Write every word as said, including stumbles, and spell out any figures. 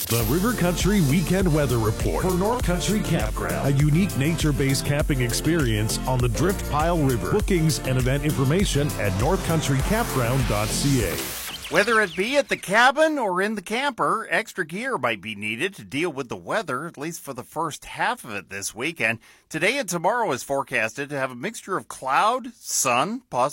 The River Country Weekend Weather Report for North Country Campground, a unique nature-based camping experience on the Drift Pile River. Bookings and event information at north country campground dot c a. Whether it be at the cabin or in the camper, extra gear might be needed to deal with the weather, at least for the first half of it this weekend. Today and tomorrow is forecasted to have a mixture of cloud, sun, possibly